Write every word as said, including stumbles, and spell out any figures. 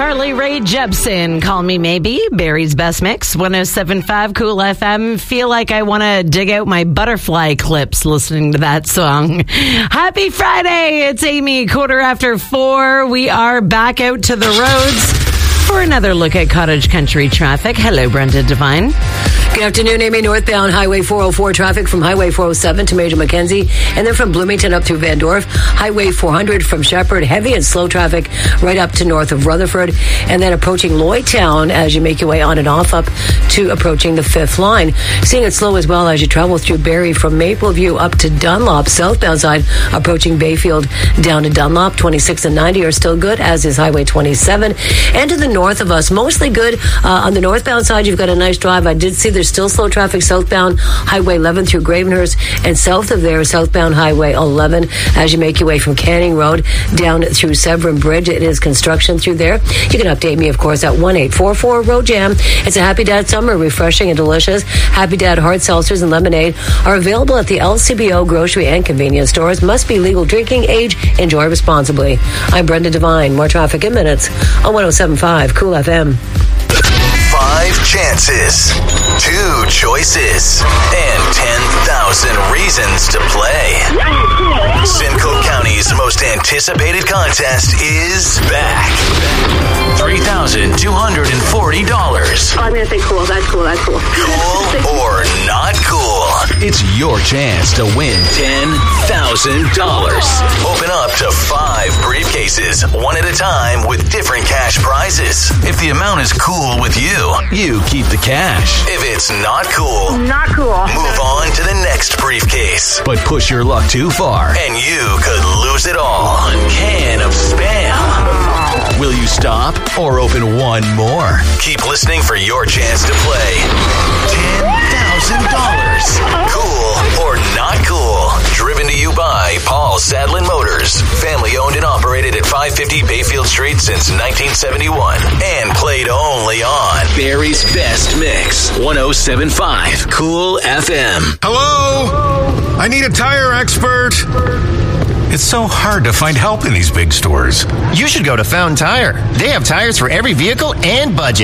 Carly Rae Jepsen, Call Me Maybe, Barry's Best Mix, one oh seven point five Cool F M. Feel like I want to dig out my butterfly clips listening to that song. Happy Friday. It's Amy, quarter after four. We are back out to the roads for another look at cottage country traffic. Hello, Brenda Devine. Good afternoon, Amy. Northbound Highway four oh four traffic from Highway four oh seven to Major Mackenzie, and then from Bloomington up through Van Dorf. Highway four hundred from Shepherd, heavy and slow traffic right up to north of Rutherford, and then approaching Lloydtown as you make your way on and off up to approaching the fifth line. Seeing it slow as well as you travel through Barrie from Mapleview up to Dunlop. Southbound side approaching Bayfield down to Dunlop. twenty-six and ninety are still good, as is Highway twenty-seven. And to the north of us, mostly good. Uh, on the northbound side, you've got a nice drive. I did see there's still slow traffic southbound Highway eleven through Gravenhurst, and south of there, southbound Highway eleven as you make your way from Canning Road down through Severn Bridge. It is construction through there. You can update me, of course, at one eight four four road jam. It's a Happy Dad summer, refreshing and delicious. Happy Dad hard seltzers and lemonade are available at the L C B O grocery and convenience stores. Must be legal drinking age. Enjoy responsibly. I'm Brenda Devine. More traffic in minutes on one oh seven point five Cool F M. Five chances, two choices, and ten thousand reasons to play. Simcoe County's most anticipated contest is back. three thousand two hundred forty dollars. Oh, I'm going to say cool. That's cool. That's cool. Cool or not cool? It's your chance to win ten thousand dollars. Open up to five briefcases, one at a time, with different cash prizes. If the amount is cool with you, you keep the cash. If it's not cool, Not cool. move on to the next briefcase. But push your luck too far, and you could lose it all. One can of Spam. Will you stop or open one more? Keep listening for your chance to play ten thousand dollars. Cool or not cool? Driven to you by Paul Sadlin Motors. Family owned and operated at five fifty Bayfield Street since nineteen seventy-one. And played only on Barry's Best Mix. one oh seven point five Cool F M. Hello? I need a tire expert. It's so hard to find help in these big stores. You should go to Fountain Tire. They have tires for every vehicle and budget.